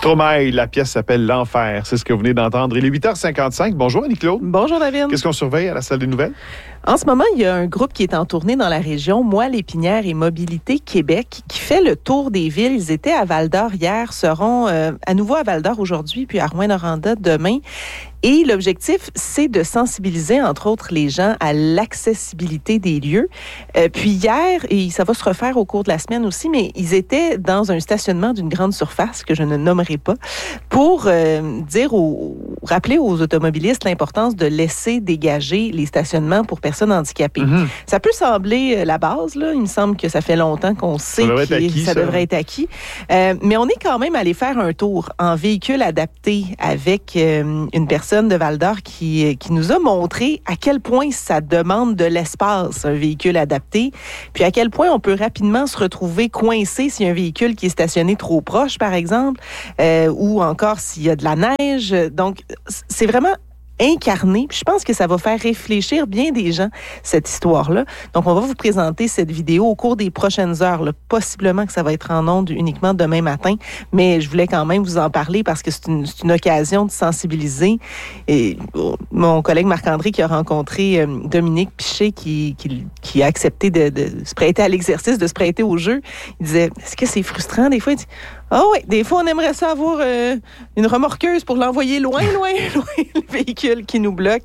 Stromae, la pièce s'appelle L'Enfer. C'est ce que vous venez d'entendre. Il est 8h55. Bonjour, Annie-Claude. Bonjour, David. Qu'est-ce qu'on surveille à la salle des nouvelles? En ce moment, il y a un groupe qui est en tournée dans la région, Moi, Lépinière et Mobilité Québec, qui fait le tour des villes. Ils étaient à Val-d'Or hier, seront à nouveau à Val-d'Or aujourd'hui, puis à Rouyn-Noranda demain. Et l'objectif, c'est de sensibiliser, entre autres, les gens à l'accessibilité des lieux. Puis hier, et ça va se refaire au cours de la semaine aussi, mais ils étaient dans un stationnement d'une grande surface, que je ne nommerai pas, pour rappeler aux automobilistes l'importance de laisser dégager les stationnements pour personnes handicapées. Mm-hmm. Ça peut sembler la base, là. Il me semble que ça fait longtemps qu'on sait que ça devrait être acquis. Mais on est quand même allé faire un tour en véhicule adapté avec une personne de Val-d'Or qui nous a montré à quel point ça demande de l'espace, un véhicule adapté, puis à quel point on peut rapidement se retrouver coincé s'il y a un véhicule qui est stationné trop proche, par exemple, ou encore s'il y a de la neige. Donc, c'est vraiment incarné. Puis je pense que ça va faire réfléchir bien des gens, cette histoire-là. Donc, on va vous présenter cette vidéo au cours des prochaines heures. Là. Possiblement que ça va être en ondes uniquement demain matin, mais je voulais quand même vous en parler parce que c'est une occasion de sensibiliser. Et mon collègue Marc-André qui a rencontré Dominique Piché qui a accepté de se prêter à l'exercice, de se prêter au jeu, il disait, est-ce que c'est frustrant des fois? Il dit, oui, des fois, on aimerait ça avoir une remorqueuse pour l'envoyer loin le véhicule qui nous bloque.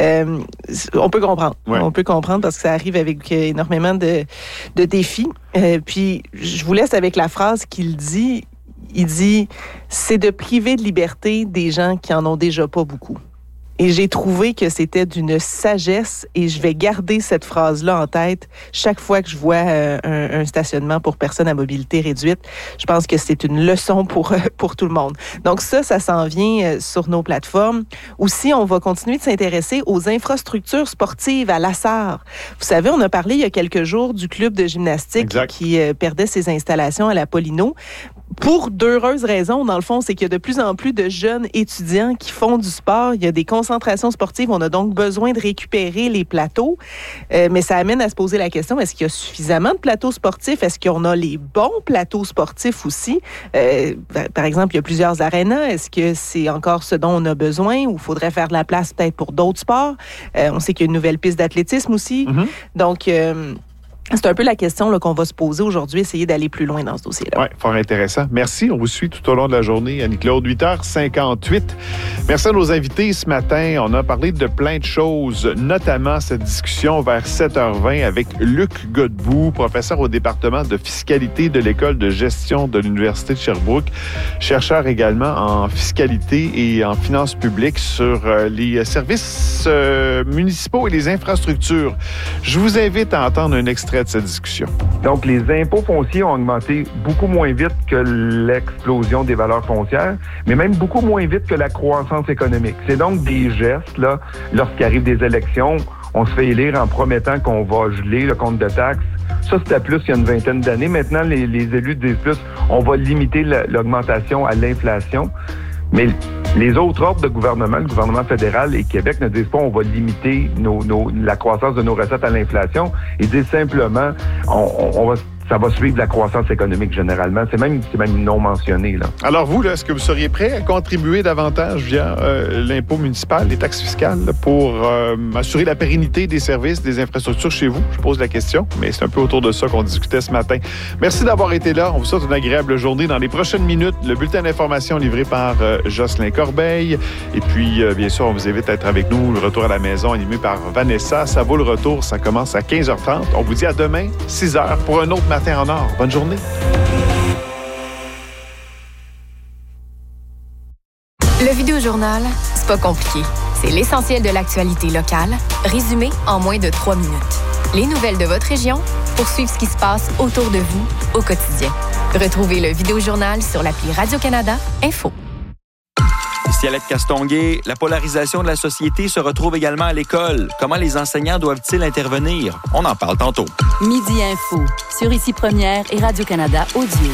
On peut comprendre. Ouais. On peut comprendre parce que ça arrive avec énormément de défis. Puis, je vous laisse avec la phrase qu'il dit. Il dit, c'est de priver de liberté des gens qui en ont déjà pas beaucoup. Et j'ai trouvé que c'était d'une sagesse et je vais garder cette phrase-là en tête chaque fois que je vois un stationnement pour personnes à mobilité réduite. Je pense que c'est une leçon pour tout le monde. Donc ça s'en vient sur nos plateformes. Aussi, on va continuer de s'intéresser aux infrastructures sportives à Lassar. Vous savez, on a parlé il y a quelques jours du club de gymnastique qui perdait ses installations à la Paulino. Pour d'heureuses raisons, dans le fond, c'est qu'il y a de plus en plus de jeunes étudiants qui font du sport. Il y a des concentrations sportives. On a donc besoin de récupérer les plateaux. Mais ça amène à se poser la question, est-ce qu'il y a suffisamment de plateaux sportifs? Est-ce qu'on a les bons plateaux sportifs aussi? Par exemple, il y a plusieurs arénas. Est-ce que c'est encore ce dont on a besoin ou il faudrait faire de la place peut-être pour d'autres sports? On sait qu'il y a une nouvelle piste d'athlétisme aussi. Mm-hmm. Donc, c'est un peu la question là, qu'on va se poser aujourd'hui, essayer d'aller plus loin dans ce dossier-là. Oui, fort intéressant. Merci. On vous suit tout au long de la journée, Annie-Claude. 8h58. Merci à nos invités ce matin. On a parlé de plein de choses, notamment cette discussion vers 7h20 avec Luc Godbout, professeur au département de fiscalité de l'École de gestion de l'Université de Sherbrooke, chercheur également en fiscalité et en finances publiques sur les services municipaux et les infrastructures. Je vous invite à entendre un extrait de cette discussion. Donc, les impôts fonciers ont augmenté beaucoup moins vite que l'explosion des valeurs foncières, mais même beaucoup moins vite que la croissance économique. C'est donc des gestes, là, lorsqu'il arrive des élections, on se fait élire en promettant qu'on va geler le compte de taxes. Ça, c'était plus il y a une vingtaine d'années. Maintenant, les élus disent plus, on va limiter l'augmentation à l'inflation. Mais les autres ordres de gouvernement, le gouvernement fédéral et Québec ne disent pas on va limiter la croissance de nos recettes à l'inflation. Ils disent simplement ça va suivre la croissance économique généralement. C'est même non mentionné, là. Alors vous, là, est-ce que vous seriez prêt à contribuer davantage via l'impôt municipal, les taxes fiscales, pour assurer la pérennité des services, des infrastructures chez vous? Je pose la question, mais c'est un peu autour de ça qu'on discutait ce matin. Merci d'avoir été là. On vous souhaite une agréable journée. Dans les prochaines minutes, le bulletin d'information livré par Jocelyn Corbeil. Et puis, bien sûr, on vous invite à être avec nous. Le retour à la maison animé par Vanessa. Ça vaut le retour. Ça commence à 15h30. On vous dit à demain, 6h, pour un autre matin en or. Bonne journée. Le Vidéojournal, c'est pas compliqué. C'est l'essentiel de l'actualité locale, résumé en moins de 3 minutes. Les nouvelles de votre région pour suivre ce qui se passe autour de vous au quotidien. Retrouvez le Vidéojournal sur l'appli Radio-Canada Info. Ici Alec Castonguay, la polarisation de la société se retrouve également à l'école. Comment les enseignants doivent-ils intervenir? On en parle tantôt. Midi Info, sur Ici Première et Radio-Canada Audio.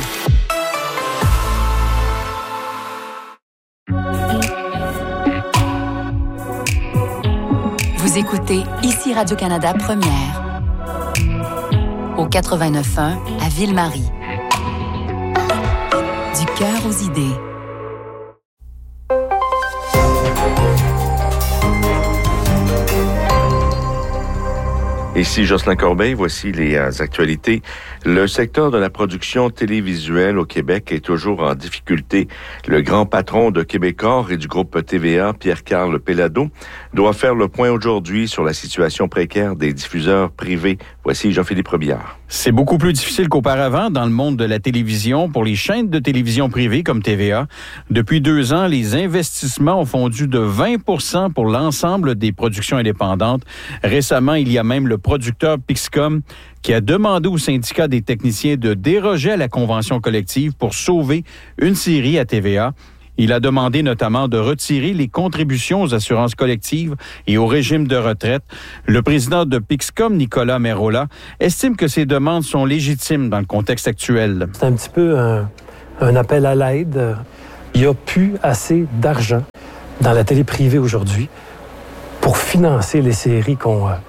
Vous écoutez Ici Radio-Canada Première. Au 89.1 à Ville-Marie. Du cœur aux idées. Ici Jocelyn Corbeil, voici les actualités. Le secteur de la production télévisuelle au Québec est toujours en difficulté. Le grand patron de Québecor et du groupe TVA, Pierre-Carl Péladeau, doit faire le point aujourd'hui sur la situation précaire des diffuseurs privés. Voici Jean-Philippe Robillard. C'est beaucoup plus difficile qu'auparavant dans le monde de la télévision pour les chaînes de télévision privées comme TVA. Depuis 2 ans, les investissements ont fondu de 20% pour l'ensemble des productions indépendantes. Récemment, il y a même le producteur Pixcom qui a demandé au syndicat des techniciens de déroger à la convention collective pour sauver une série à TVA. Il a demandé notamment de retirer les contributions aux assurances collectives et au régime de retraite. Le président de Pixcom, Nicolas Merola, estime que ces demandes sont légitimes dans le contexte actuel. C'est un petit peu un appel à l'aide. Il n'y a plus assez d'argent dans la télé privée aujourd'hui pour financer les séries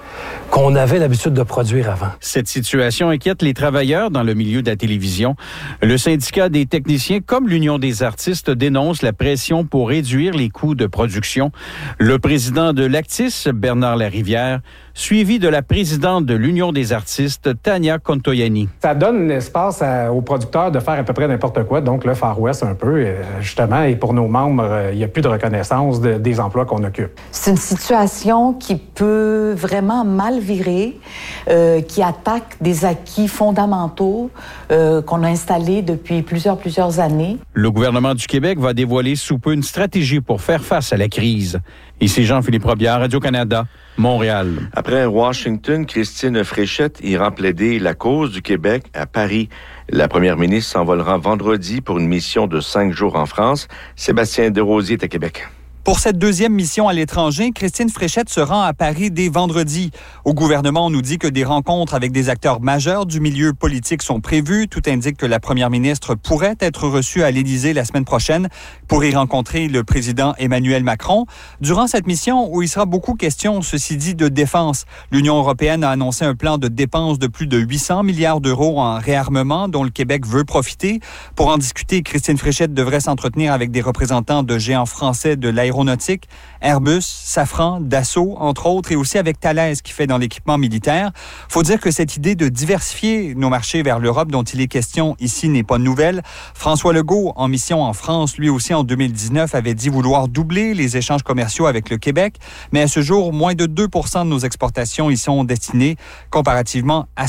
qu'on avait l'habitude de produire avant. Cette situation inquiète les travailleurs dans le milieu de la télévision. Le syndicat des techniciens comme l'Union des artistes dénoncent la pression pour réduire les coûts de production. Le président de l'Actis, Bernard Larivière, suivi de la présidente de l'Union des artistes, Tania Contoyani. Ça donne l'espace aux producteurs de faire à peu près n'importe quoi, donc le Far West un peu, justement, et pour nos membres, il n'y a plus de reconnaissance des emplois qu'on occupe. C'est une situation qui peut vraiment mal virer, qui attaque des acquis fondamentaux qu'on a installés depuis plusieurs années. Le gouvernement du Québec va dévoiler sous peu une stratégie pour faire face à la crise. Ici Jean-Philippe Robillard, Radio-Canada, Montréal. Après Washington, Christine Fréchette ira plaider la cause du Québec à Paris. La première ministre s'envolera vendredi pour une mission de 5 jours en France. Sébastien Desrosiers est à Québec. Pour cette 2e mission à l'étranger, Christine Fréchette se rend à Paris dès vendredi. Au gouvernement, on nous dit que des rencontres avec des acteurs majeurs du milieu politique sont prévues. Tout indique que la première ministre pourrait être reçue à l'Élysée la semaine prochaine pour y rencontrer le président Emmanuel Macron. Durant cette mission, où il sera beaucoup question, ceci dit, de défense, l'Union européenne a annoncé un plan de dépenses de plus de 800 milliards d'euros en réarmement dont le Québec veut profiter. Pour en discuter, Christine Fréchette devrait s'entretenir avec des représentants de géants français de l'aéronautique, Airbus, Safran, Dassault, entre autres, et aussi avec Thales qui fait dans l'équipement militaire. Faut dire que cette idée de diversifier nos marchés vers l'Europe dont il est question ici n'est pas nouvelle. François Legault, en mission en France, lui aussi en 2019, avait dit vouloir doubler les échanges commerciaux avec le Québec, mais à ce jour, moins de 2% de nos exportations y sont destinées, comparativement à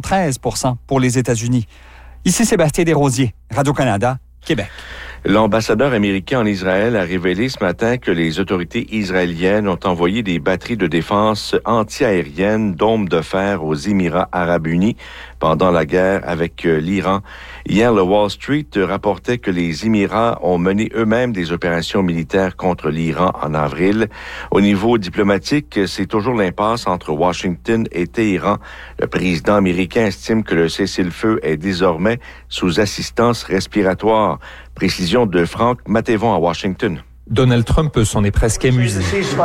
73% pour les États-Unis. Ici Sébastien Desrosiers, Radio-Canada, Québec. L'ambassadeur américain en Israël a révélé ce matin que les autorités israéliennes ont envoyé des batteries de défense anti-aériennes dômes de fer aux Émirats arabes unis pendant la guerre avec l'Iran. Hier, le Wall Street rapportait que les Émirats ont mené eux-mêmes des opérations militaires contre l'Iran en avril. Au niveau diplomatique, c'est toujours l'impasse entre Washington et Téhéran. Le président américain estime que le cessez-le-feu est désormais sous assistance respiratoire. Précision de Franck Matévon à Washington. Donald Trump s'en est presque amusé.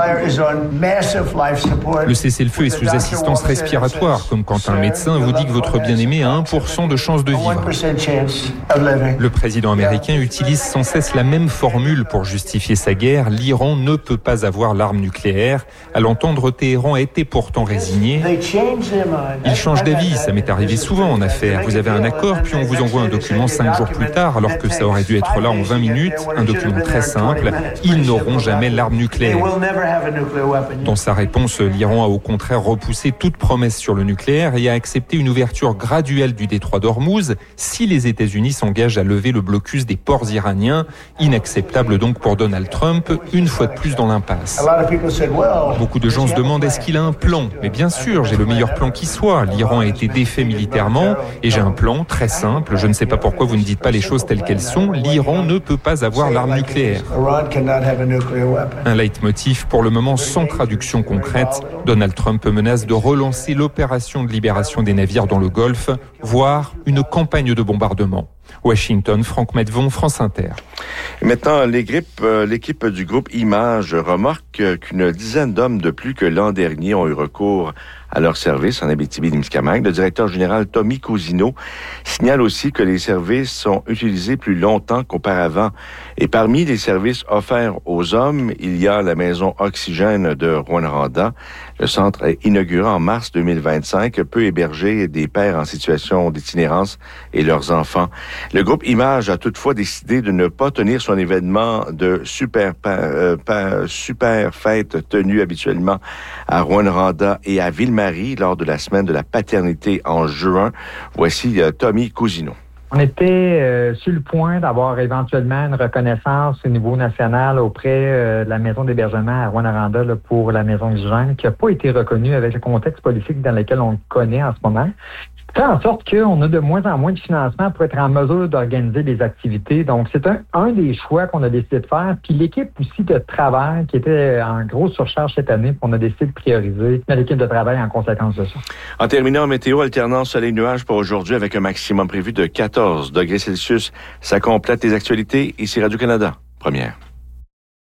Le cessez-le-feu est sous assistance respiratoire, comme quand un médecin vous dit que votre bien-aimé a 1% de chance de vivre. Le président américain utilise sans cesse la même formule pour justifier sa guerre. L'Iran ne peut pas avoir l'arme nucléaire. À l'entendre, Téhéran était pourtant résigné. Il change d'avis, ça m'est arrivé souvent en affaires. Vous avez un accord, puis on vous envoie un document 5 jours plus tard, alors que ça aurait dû être là en 20 minutes. Un document très simple. Ils n'auront jamais l'arme nucléaire. Dans sa réponse, l'Iran a au contraire repoussé toute promesse sur le nucléaire et a accepté une ouverture graduelle du détroit d'Ormuz si les États-Unis s'engagent à lever le blocus des ports iraniens. Inacceptable donc pour Donald Trump, une fois de plus dans l'impasse. Beaucoup de gens se demandent est-ce qu'il a un plan ? Mais bien sûr, j'ai le meilleur plan qui soit. L'Iran a été défait militairement et j'ai un plan très simple. Je ne sais pas pourquoi vous ne dites pas les choses telles qu'elles sont. L'Iran ne peut pas avoir l'arme nucléaire. Un leitmotiv pour le moment sans traduction concrète. Donald Trump menace de relancer l'opération de libération des navires dans le Golfe, voire une campagne de bombardement. Washington, Franck Matévon, France Inter. Et maintenant, l'équipe du groupe Image remarque qu'une dizaine d'hommes de plus que l'an dernier ont eu recours à leur service en Abitibi-Témiscamingue. Le directeur général Tommy Cousineau signale aussi que les services sont utilisés plus longtemps qu'auparavant. Et parmi les services offerts aux hommes, il y a la maison Oxygène de Rouyn-Noranda, Le centre, inauguré en mars 2025, peut héberger des pères en situation d'itinérance et leurs enfants. Le groupe Image a toutefois décidé de ne pas tenir son événement de super fête tenu habituellement à Rouyn-Noranda et à Ville-Marie lors de la semaine de la paternité en juin. Voici Tommy Cousineau. On était sur le point d'avoir éventuellement une reconnaissance au niveau national auprès de la maison d'hébergement à Rouyn-Noranda pour la maison Xygène, qui n'a pas été reconnue avec le contexte politique dans lequel on le connaît en ce moment. Ça fait en sorte qu'on a de moins en moins de financement pour être en mesure d'organiser des activités. Donc, c'est un des choix qu'on a décidé de faire. Puis l'équipe aussi de travail qui était en grosse surcharge cette année, on a décidé de prioriser l'équipe de travail en conséquence de ça. En terminant, météo, alternance soleil-nuage pour aujourd'hui avec un maximum prévu de 14 degrés Celsius. Ça complète les actualités. Ici Radio-Canada, première.